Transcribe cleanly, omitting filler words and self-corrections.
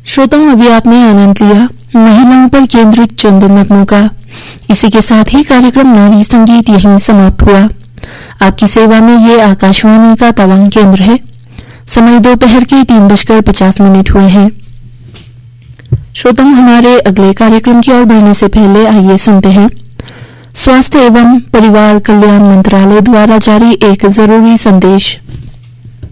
श्रोताओं, अभी आपने आनंद लिया महिलाओं पर केंद्रित चंद नगमों का। इसी के साथ ही कार्यक्रम नारी संगीत यहीं समाप्त हुआ। आपकी सेवा में ये आकाशवाणी का तवांग केंद्र है। समय दोपहर के 3:50 हुए हैं। श्रोताओं, हमारे अगले कार्यक्रम की ओर बढ़ने से पहले आइए सुनते हैं स्वास्थ्य एवं परिवार कल्याण मंत्रालय द्वारा जारी एक जरूरी संदेश।